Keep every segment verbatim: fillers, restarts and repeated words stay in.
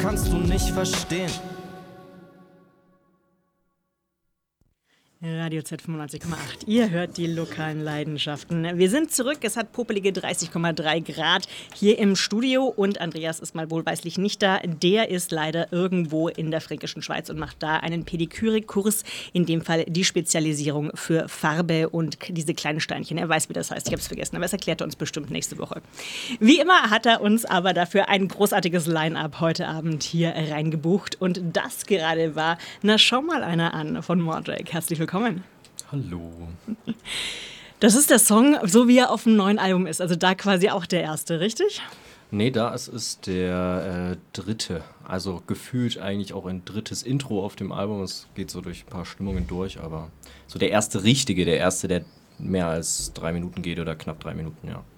kannst du nicht verstehen. Radio Z fünfundneunzig Komma acht. Ihr hört die lokalen Leidenschaften. Wir sind zurück. Es hat popelige dreißig Komma drei Grad hier im Studio und Andreas ist mal wohlweislich nicht da. Der ist leider irgendwo in der fränkischen Schweiz und macht da einen Pediküre-Kurs, in dem Fall die Spezialisierung für Farbe und diese kleinen Steinchen. Er weiß, wie das heißt. Ich habe es vergessen, aber es erklärt er uns bestimmt nächste Woche. Wie immer hat er uns aber dafür ein großartiges Line-Up heute Abend hier reingebucht und das gerade war, na schau mal einer an von Mordrake. Herzlich willkommen. Willkommen. Hallo. Das ist der Song, so wie er auf dem neuen Album ist. Also da quasi auch der erste, richtig? Nee, da ist es der äh, dritte. Also gefühlt eigentlich auch ein drittes Intro auf dem Album. Es geht so durch ein paar Stimmungen durch, aber so der erste richtige, der erste, der mehr als drei Minuten geht oder knapp drei Minuten, ja.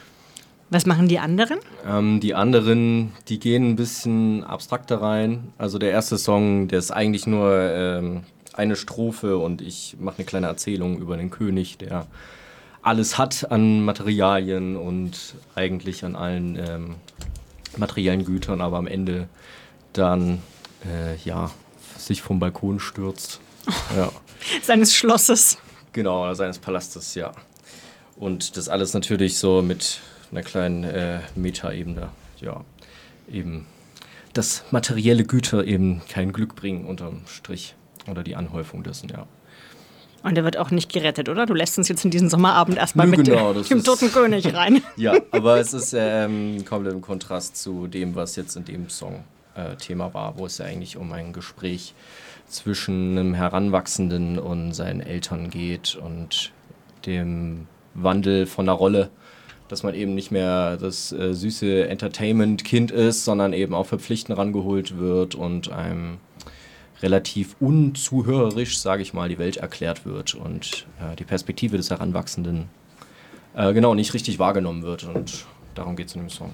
Was machen die anderen? Ähm, die anderen, die gehen ein bisschen abstrakter rein. Also der erste Song, der ist eigentlich nur ähm, eine Strophe und ich mache eine kleine Erzählung über den König, der alles hat an Materialien und eigentlich an allen ähm, materiellen Gütern, aber am Ende dann äh, ja, sich vom Balkon stürzt. Ja. Seines Schlosses. Genau, seines Palastes, ja. Und das alles natürlich so mit einer kleinen äh, Meta-Ebene, ja, eben, dass materielle Güter eben kein Glück bringen unterm Strich. Oder die Anhäufung dessen, ja. Und der wird auch nicht gerettet, oder? Du lässt uns jetzt in diesen Sommerabend erstmal Nö, mit genau, dem, dem toten König rein. Ja, aber es ist ähm, komplett im Kontrast zu dem, was jetzt in dem Song äh, Thema war, wo es ja eigentlich um ein Gespräch zwischen einem Heranwachsenden und seinen Eltern geht und dem Wandel von der Rolle, dass man eben nicht mehr das äh, süße Entertainment-Kind ist, sondern eben auch verpflichtend rangeholt wird und einem relativ unzuhörerisch, sage ich mal, die Welt erklärt wird und äh, die Perspektive des Heranwachsenden äh, genau nicht richtig wahrgenommen wird und darum geht es in dem Song.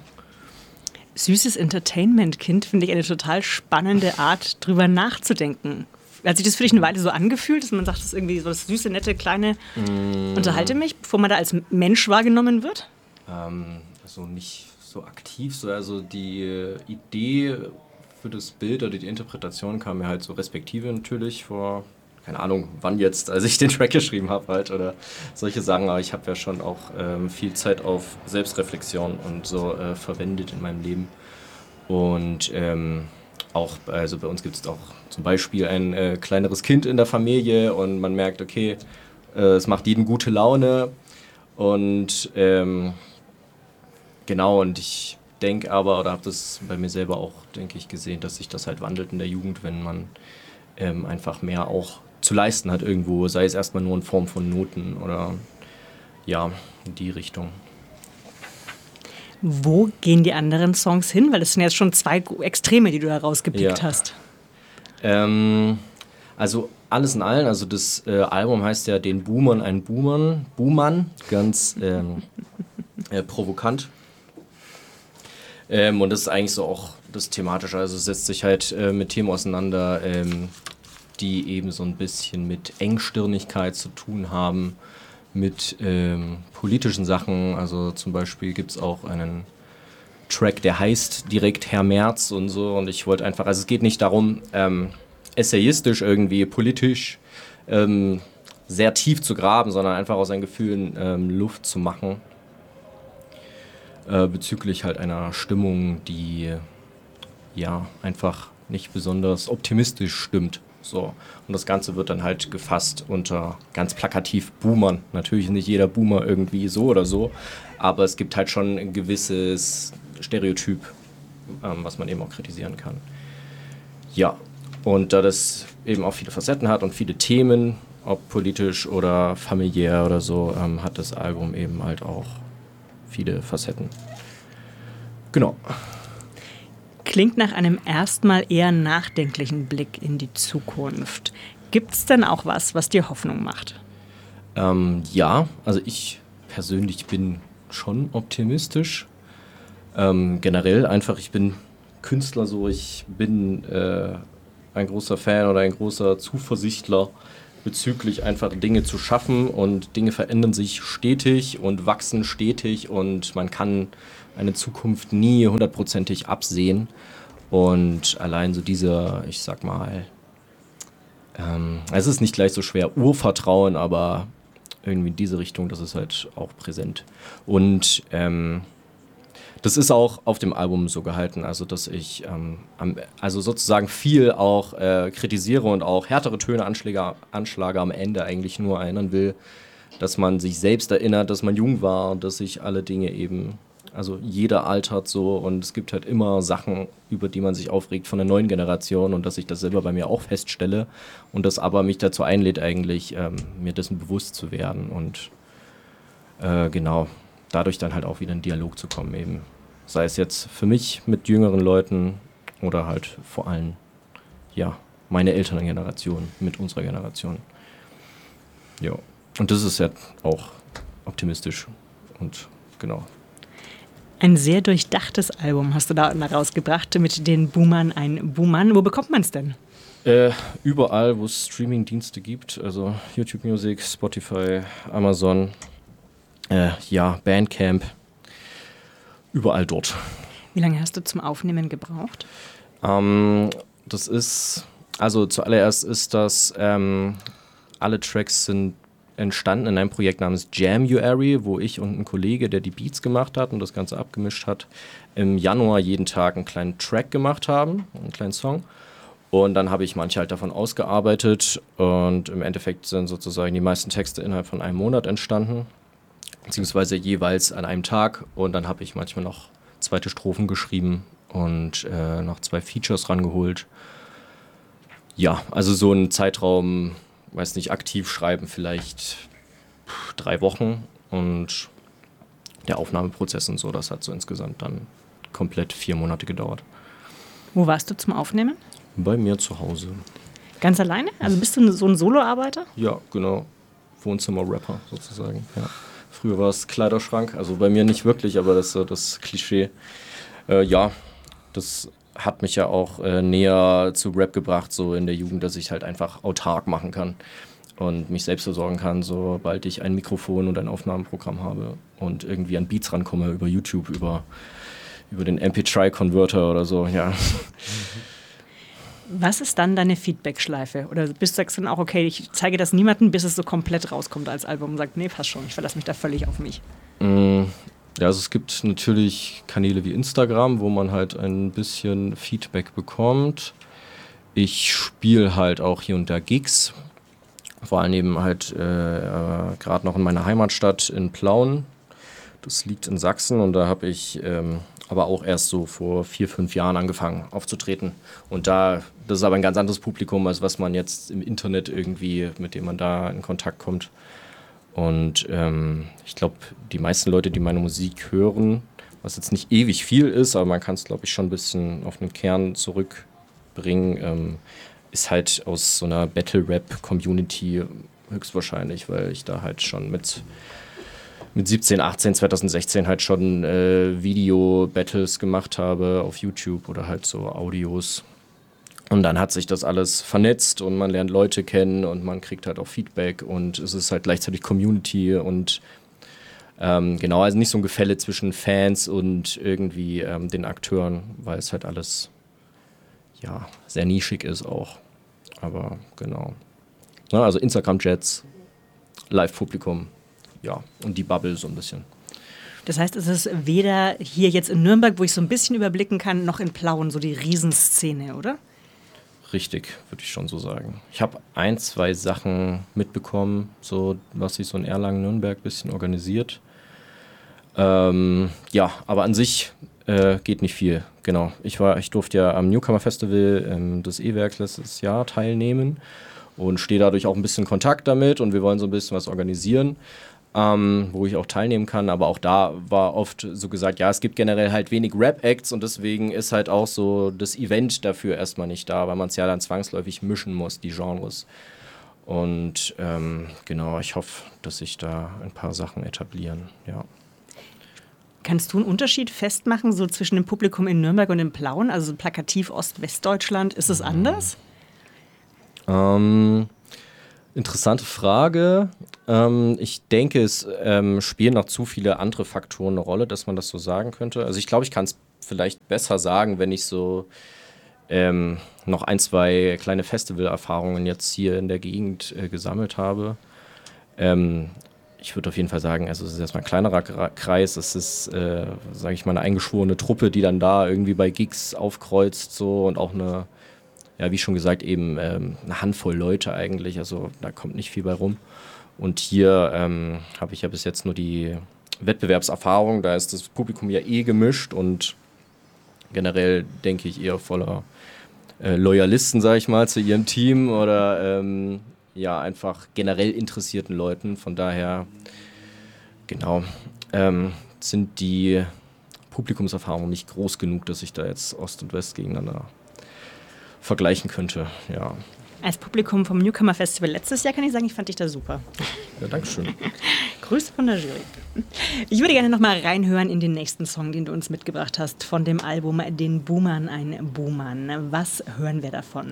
Süßes Entertainment-Kind finde ich eine total spannende Art, drüber nachzudenken. Hat sich das für dich eine Weile so angefühlt, dass man sagt, das ist irgendwie so das süße, nette, kleine mm. Unterhalte mich, bevor man da als Mensch wahrgenommen wird? Ähm, also nicht so aktiv, so also die äh, Idee für das Bild oder die Interpretation kam mir halt so respektive natürlich vor, keine Ahnung, wann jetzt, als ich den Track geschrieben habe halt oder solche Sachen, aber ich habe ja schon auch ähm, viel Zeit auf Selbstreflexion und so äh, verwendet in meinem Leben und ähm, auch, also bei uns gibt es auch zum Beispiel ein äh, kleineres Kind in der Familie und man merkt, okay, äh, es macht jedem gute Laune und ähm, genau und ich denke aber, oder habe das bei mir selber auch, denke ich, gesehen, dass sich das halt wandelt in der Jugend, wenn man ähm, einfach mehr auch zu leisten hat irgendwo, sei es erstmal nur in Form von Noten oder ja, in die Richtung. Wo gehen die anderen Songs hin? Weil das sind jetzt schon zwei Extreme, die du da rausgepickt ja. hast. Ähm, also alles in allem, also das äh, Album heißt ja Den Boomern ein Boomern, Boomern, ganz ähm, äh, provokant. Ähm, und das ist eigentlich so auch das Thematische, also es setzt sich halt äh, mit Themen auseinander, ähm, die eben so ein bisschen mit Engstirnigkeit zu tun haben, mit ähm, politischen Sachen, also zum Beispiel gibt es auch einen Track, der heißt direkt Herr Merz und so und ich wollte einfach, also es geht nicht darum, ähm, essayistisch irgendwie, politisch ähm, sehr tief zu graben, sondern einfach aus seinen Gefühlen ähm, Luft zu machen. Äh, bezüglich halt einer Stimmung, die ja einfach nicht besonders optimistisch stimmt. So. Und das Ganze wird dann halt gefasst unter ganz plakativ Boomern. Natürlich ist nicht jeder Boomer irgendwie so oder so, aber es gibt halt schon ein gewisses Stereotyp, ähm, was man eben auch kritisieren kann. Ja, und da das eben auch viele Facetten hat und viele Themen, ob politisch oder familiär oder so, ähm, hat das Album eben halt auch viele Facetten. Genau. Klingt nach einem erstmal eher nachdenklichen Blick in die Zukunft. Gibt es denn auch was, was dir Hoffnung macht? Ähm, ja, also ich persönlich bin schon optimistisch. Ähm, generell einfach, ich bin Künstler so, ich bin äh, ein großer Fan oder ein großer Zuversichtler bezüglich einfach Dinge zu schaffen und Dinge verändern sich stetig und wachsen stetig und man kann eine Zukunft nie hundertprozentig absehen Und allein so dieser, ich sag mal, ähm, es ist nicht gleich so schwer Urvertrauen, aber irgendwie in diese Richtung, das ist halt auch präsent. Und ähm, das ist auch auf dem Album so gehalten, also dass ich ähm, am, also sozusagen viel auch äh, kritisiere und auch härtere Töne anschläge, anschlage am Ende eigentlich nur erinnern will, dass man sich selbst erinnert, dass man jung war und dass sich alle Dinge eben, also jeder altert so und es gibt halt immer Sachen, über die man sich aufregt von der neuen Generation und dass ich das selber bei mir auch feststelle und das aber mich dazu einlädt eigentlich, ähm, mir dessen bewusst zu werden und äh, genau, dadurch dann halt auch wieder in Dialog zu kommen eben. Sei es jetzt für mich mit jüngeren Leuten oder halt vor allem, ja, meine älteren Generation mit unserer Generation. Ja, und das ist ja auch optimistisch und genau. Ein sehr durchdachtes Album hast du da rausgebracht mit den Boomern, ein Boomern. Wo bekommt man es denn? Äh, überall, wo es Streaming-Dienste gibt, also YouTube Music, Spotify, Amazon, äh, ja, Bandcamp. Überall dort. Wie lange hast du zum Aufnehmen gebraucht? Ähm, das ist, also zuallererst ist das, ähm, alle Tracks sind entstanden in einem Projekt namens Jamuary, wo ich und ein Kollege, der die Beats gemacht hat und das Ganze abgemischt hat, im Januar jeden Tag einen kleinen Track gemacht haben, einen kleinen Song. Und dann habe ich manche halt davon ausgearbeitet und im Endeffekt sind sozusagen die meisten Texte innerhalb von einem Monat entstanden. Beziehungsweise jeweils an einem Tag und dann habe ich manchmal noch zweite Strophen geschrieben und äh, noch zwei Features rangeholt. Ja, also so ein Zeitraum, weiß nicht, aktiv schreiben vielleicht pff, drei Wochen und der Aufnahmeprozess und so, das hat so insgesamt dann komplett vier Monate gedauert. Wo warst du zum Aufnehmen? Bei mir zu Hause. Ganz alleine? Also bist du so ein Soloarbeiter? Ja, genau. Wohnzimmer-Rapper sozusagen, ja. Früher war es Kleiderschrank, also bei mir nicht wirklich, aber das ist so das Klischee. Äh, ja, das hat mich ja auch äh, näher zu Rap gebracht, so in der Jugend, dass ich halt einfach autark machen kann und mich selbst versorgen kann, sobald ich ein Mikrofon und ein Aufnahmeprogramm habe und irgendwie an Beats rankomme über YouTube, über, über den M P drei Converter oder so, ja. Was ist dann deine Feedback-Schleife? Oder bist du sagst dann auch, okay, ich zeige das niemandem, bis es so komplett rauskommt als Album und sagt, nee, passt schon, ich verlasse mich da völlig auf mich? Mm, ja, also es gibt natürlich Kanäle wie Instagram, wo man halt ein bisschen Feedback bekommt. Ich spiele halt auch hier und da Gigs, vor allem eben halt äh, äh, gerade noch in meiner Heimatstadt in Plauen. Das liegt in Sachsen und da habe ich ähm, aber auch erst so vor vier, fünf Jahren angefangen aufzutreten. Und da, das ist aber ein ganz anderes Publikum, als was man jetzt im Internet irgendwie, mit dem man da in Kontakt kommt. Und ähm, ich glaube, die meisten Leute, die meine Musik hören, was jetzt nicht ewig viel ist, aber man kann es, glaube ich, schon ein bisschen auf den Kern zurückbringen, ähm, ist halt aus so einer Battle-Rap-Community höchstwahrscheinlich, weil ich da halt schon mit mit siebzehn, achtzehn, zweitausendsechzehn halt schon äh, Video-Battles gemacht habe auf YouTube oder halt so Audios. Und dann hat sich das alles vernetzt und man lernt Leute kennen und man kriegt halt auch Feedback und es ist halt gleichzeitig Community und ähm, genau, also nicht so ein Gefälle zwischen Fans und irgendwie ähm, den Akteuren, weil es halt alles ja sehr nischig ist auch. Aber genau. Ja, also Instagram-Jets, Live-Publikum. Ja, und die Bubble so ein bisschen. Das heißt, es ist weder hier jetzt in Nürnberg, wo ich so ein bisschen überblicken kann, noch in Plauen so die Riesenszene, oder? Richtig, würde ich schon so sagen. Ich habe ein, zwei Sachen mitbekommen, so was sich so in Erlangen, Nürnberg ein bisschen organisiert. Ähm, ja, aber an sich äh, geht nicht viel, genau. Ich, war, ich durfte ja am Newcomer Festival ähm, des E-Werks letztes Jahr teilnehmen und stehe dadurch auch ein bisschen in Kontakt damit und wir wollen so ein bisschen was organisieren. Ähm, wo ich auch teilnehmen kann, aber auch da war oft so gesagt, ja, es gibt generell halt wenig Rap-Acts und deswegen ist halt auch so das Event dafür erstmal nicht da, weil man es ja dann zwangsläufig mischen muss, die Genres. Und ähm, genau, ich hoffe, dass sich da ein paar Sachen etablieren, ja. Kannst du einen Unterschied festmachen, so zwischen dem Publikum in Nürnberg und in Plauen, also so plakativ Ost-Westdeutschland, ist es anders? Ähm... Interessante Frage. Ähm, ich denke, es ähm, spielen noch zu viele andere Faktoren eine Rolle, dass man das so sagen könnte. Also ich glaube, ich kann es vielleicht besser sagen, wenn ich so ähm, noch ein, zwei kleine Festivalerfahrungen jetzt hier in der Gegend äh, gesammelt habe. Ähm, ich würde auf jeden Fall sagen, also es ist erstmal ein kleinerer Kreis, es ist, äh, sage ich mal, eine eingeschworene Truppe, die dann da irgendwie bei Gigs aufkreuzt so und auch eine, ja wie schon gesagt, eben ähm, eine Handvoll Leute eigentlich, also da kommt nicht viel bei rum. Und hier ähm, habe ich ja bis jetzt nur die Wettbewerbserfahrung, da ist das Publikum ja eh gemischt und generell denke ich eher voller äh, Loyalisten, sage ich mal, zu ihrem Team oder ähm, ja, einfach generell interessierten Leuten. Von daher, genau, ähm, sind die Publikumserfahrungen nicht groß genug, dass ich da jetzt Ost und West gegeneinander vergleichen könnte, ja. Als Publikum vom Newcomer Festival letztes Jahr kann ich sagen, ich fand dich da super. Ja, danke schön. Grüße von der Jury. Ich würde gerne noch mal reinhören in den nächsten Song, den du uns mitgebracht hast, von dem Album Den Boomern ein Boomern. Was hören wir davon?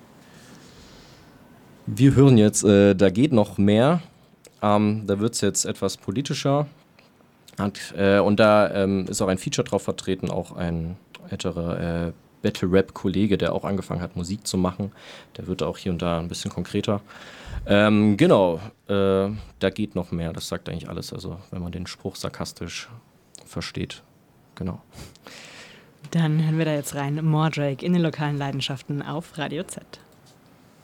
Wir hören jetzt, äh, da geht noch mehr. Ähm, da wird es jetzt etwas politischer. Und, äh, und da ähm, ist auch ein Feature drauf vertreten, auch ein älterer äh, Battle-Rap-Kollege, der auch angefangen hat, Musik zu machen. Der wird auch hier und da ein bisschen konkreter. Ähm, genau, äh, da geht noch mehr. Das sagt eigentlich alles, also wenn man den Spruch sarkastisch versteht. Genau. Dann hören wir da jetzt rein. Mordrake in den lokalen Leidenschaften auf Radio Z.